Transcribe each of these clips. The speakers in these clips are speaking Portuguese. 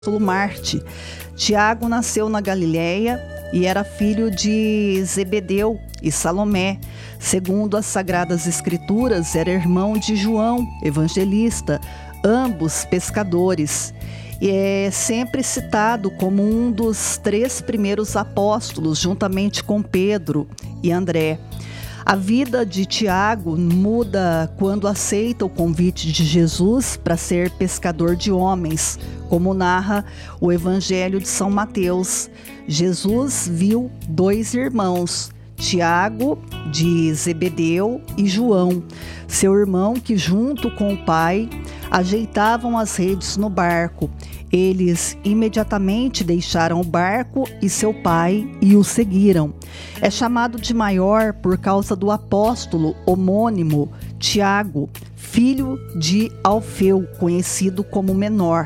Marte. Tiago nasceu na Galileia e era filho de Zebedeu e Salomé. Segundo as Sagradas Escrituras, era irmão de João, evangelista, ambos pescadores. E é sempre citado como um dos 3 primeiros apóstolos, juntamente com Pedro e André. A vida de Tiago muda quando aceita o convite de Jesus para ser pescador de homens, como narra o Evangelho de São Mateus. Jesus viu 2 irmãos, Tiago, de Zebedeu, e João, seu irmão, que junto com o pai ajeitavam as redes no barco. Eles imediatamente deixaram o barco e seu pai e o seguiram. É chamado de maior por causa do apóstolo homônimo Tiago, filho de Alfeu, conhecido como menor.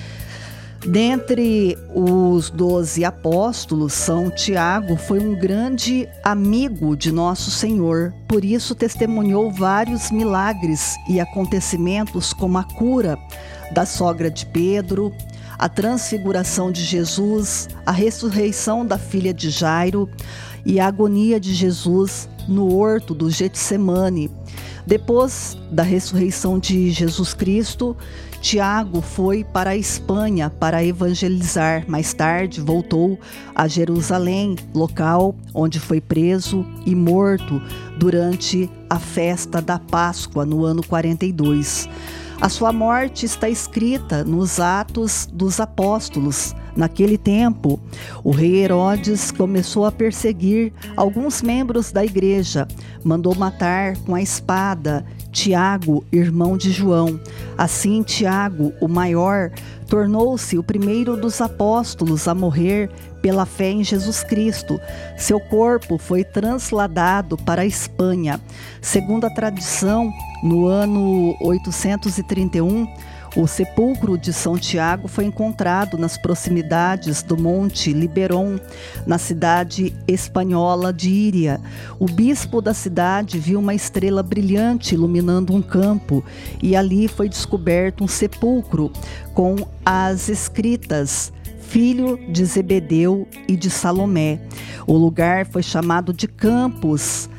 Dentre os 12 apóstolos, São Tiago foi um grande amigo de Nosso Senhor, por isso testemunhou vários milagres e acontecimentos, como a cura da sogra de Pedro, a transfiguração de Jesus, a ressurreição da filha de Jairo e a agonia de Jesus no horto do Getsemane. Depois da ressurreição de Jesus Cristo, Tiago foi para a Espanha para evangelizar. Mais tarde, voltou a Jerusalém, local onde foi preso e morto durante a festa da Páscoa, no ano 42. A sua morte está escrita nos Atos dos Apóstolos. Naquele tempo, o rei Herodes começou a perseguir alguns membros da igreja. Mandou matar com a espada Tiago, irmão de João. Assim, Tiago, o maior, tornou-se o primeiro dos apóstolos a morrer pela fé em Jesus Cristo. Seu corpo foi transladado para a Espanha. Segundo a tradição, no ano 831, o sepulcro de São Tiago foi encontrado nas proximidades do Monte Liberon, na cidade espanhola de Iria. O bispo da cidade viu uma estrela brilhante iluminando um campo e ali foi descoberto um sepulcro com as escritas filho de Zebedeu e de Salomé. O lugar foi chamado de Campos,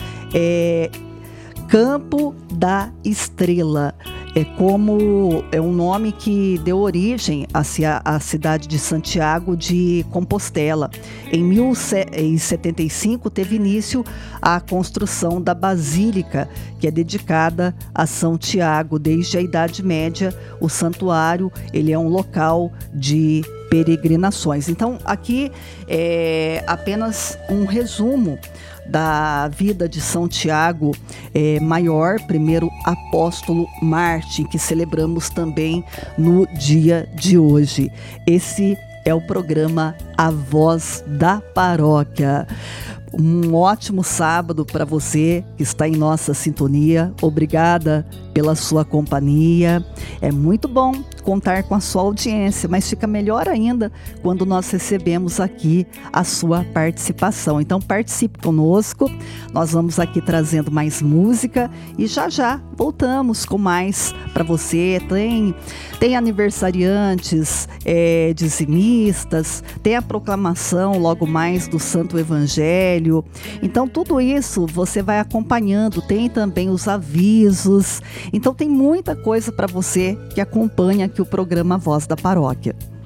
Campo da Estrela. É um nome que deu origem à cidade de Santiago de Compostela. Em 1075 teve início a construção da Basílica, que é dedicada a São Tiago. Desde a Idade Média, o santuário ele é um local de peregrinações. Então, aqui é apenas um resumo da vida de São Tiago maior, primeiro apóstolo mártir, que celebramos também no dia de hoje. Esse é o programa A Voz da Paróquia. Um ótimo sábado para você que está em nossa sintonia. Obrigada pela sua companhia. É muito bom contar com a sua audiência, mas fica melhor ainda quando nós recebemos aqui a sua participação. Então participe conosco, nós vamos aqui trazendo mais música e já voltamos com mais para você. Tem aniversariantes, dizimistas, tem a proclamação logo mais do Santo Evangelho. Então tudo isso você vai acompanhando, tem também os avisos. Então tem muita coisa para você que acompanha aqui o programa Voz da Paróquia.